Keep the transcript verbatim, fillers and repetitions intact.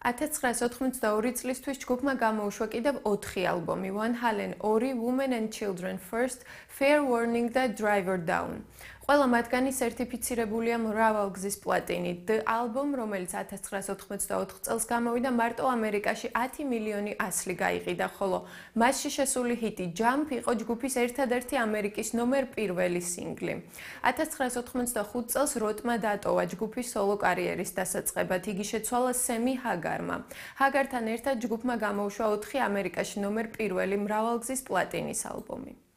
ათას ცხრაასი ოთხმოცდაორი წლისთვის ჯგუფმა გამოუშვა კიდევ ოთხი ალბომი Van Halen ორი, Women and Children First, Fair Warning და Driver Down. ყველა მათგანი სერტიფიცირებულია მრავალგზის პლატინით. The Album, რომელიც ათას ცხრაასი ოთხმოცდაოთხ წელს გამოვიდა, მარტო ამერიკაში ათი მილიონი ასლი გაიყიდა, ხოლო მასში შესული ჰიტი Jump იყო ჯგუფის ერთადერთი ამერიკის ნომერ პირველი სინგლი. ათას ცხრაასი ოთხმოცდახუთ წელს როტმა დატოვა ჯგუფის სოლო კარიერის დასაწყებად. იგი შეცვალა სემი ჰაგარმა. ჰაგართან ერთად ჯგუფმა გამოუშვა ოთხი ამერიკაში ნომერ პირველი მრავალგზის პლატინის ალბომი.